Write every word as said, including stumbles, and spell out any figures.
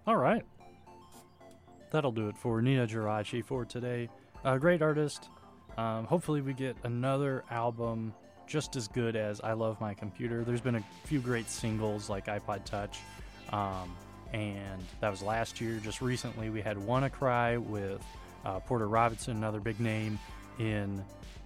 All right. That'll do it for Nina Geraci for today. A great artist. Um, hopefully, we get another album just as good as I Love My Computer. There's been a few great singles like iPod Touch, um, and that was last year. Just recently, we had Wanna Cry with uh, Porter Robinson, another big name in